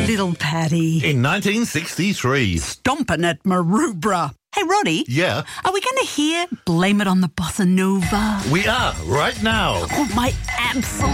Little Paddy. In 1963. Stomping at Maroubra. Hey, Roddy. Yeah? Are we going to hear Blame It on the Bossa Nova? We are, right now. Oh, my absolute